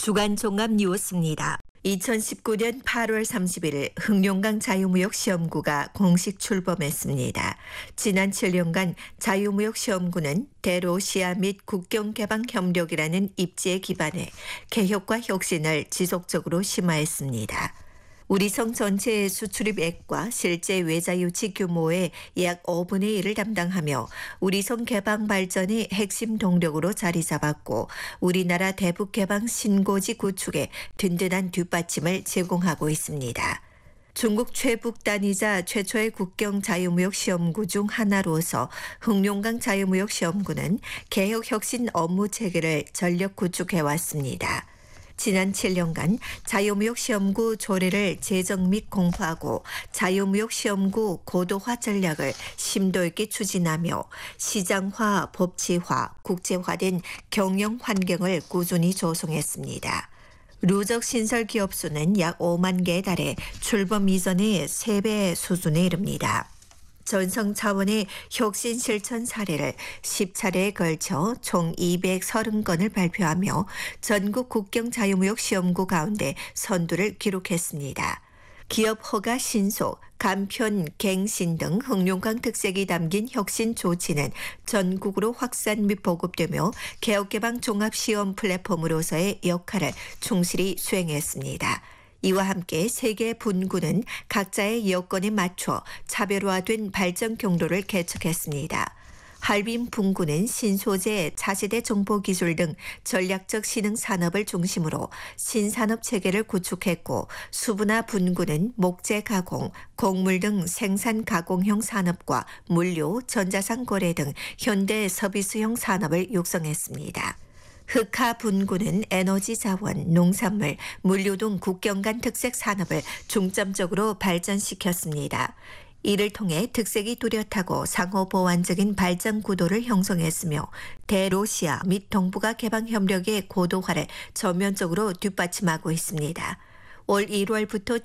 주간 종합 뉴스입니다. 2019년 8월 30일 흑룡강 자유무역시험구가 공식 출범했습니다. 지난 7년간 자유무역시험구는 대로시아 및 국경개방협력이라는 입지에 기반해 개혁과 혁신을 지속적으로 심화했습니다. 우리 성 전체의 수출입액과 실제 외자 유치 규모의 약 5분의 1을 담당하며 우리 성 개방 발전의 핵심 동력으로 자리 잡았고 우리나라 대북 개방 신고지 구축에 든든한 뒷받침을 제공하고 있습니다. 중국 최북단이자 최초의 국경 자유무역 시험구 중 하나로서 흑룡강 자유무역 시험구는 개혁 혁신 업무 체계를 전력 구축해왔습니다. 지난 7년간 자유무역시험구 조례를 제정 및 공부하고 자유무역시험구 고도화 전략을 심도 있게 추진하며 시장화, 법치화, 국제화된 경영 환경을 꾸준히 조성했습니다. 누적 신설 기업 수는 약 5만 개에 달해 출범 이전의 3배 수준에 이릅니다. 전성 차원의 혁신 실천 사례를 10차례에 걸쳐 총 230건을 발표하며 전국 국경 자유무역 시험구 가운데 선두를 기록했습니다. 기업 허가 신속, 간편, 갱신 등 흑룡강 특색이 담긴 혁신 조치는 전국으로 확산 및 보급되며 개혁개방 종합시험 플랫폼으로서의 역할을 충실히 수행했습니다. 이와 함께 세 개 분구는 각자의 여건에 맞춰 차별화된 발전 경로를 개척했습니다. 할빈 분구는 신소재, 차세대 정보기술 등 전략적 신흥 산업을 중심으로 신산업 체계를 구축했고 수분화 분구는 목재 가공, 곡물 등 생산 가공형 산업과 물류, 전자상 거래 등 현대 서비스형 산업을 육성했습니다. 흑하 분구는 에너지 자원, 농산물, 물류 등 국경 간 특색 산업을 중점적으로 발전시켰습니다. 이를 통해 특색이 뚜렷하고 상호 보완적인 발전 구도를 형성했으며 대로시아 및 동북아 개방 협력의 고도화를 전면적으로 뒷받침하고 있습니다. 올 1월부터